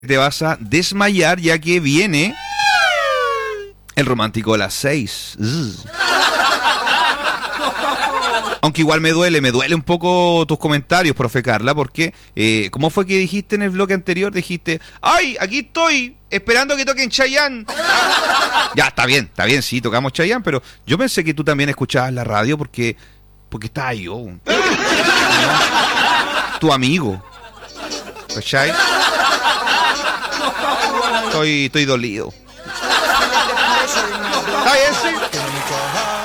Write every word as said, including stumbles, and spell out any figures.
te vas a desmayar ya que viene el romántico de las seis. Zzz. Aunque igual me duele, me duele un poco tus comentarios, profe Carla, porque eh, ¿cómo fue que dijiste en el bloque anterior? Dijiste, ¡ay, aquí estoy, esperando que toquen Chayanne! Ya, está bien, está bien, sí, tocamos Chayanne, pero yo pensé que tú también escuchabas la radio porque, porque estaba yo. ¿No? Tu amigo. ¿Cachai? Estoy, estoy dolido. ¿Está bien, sí?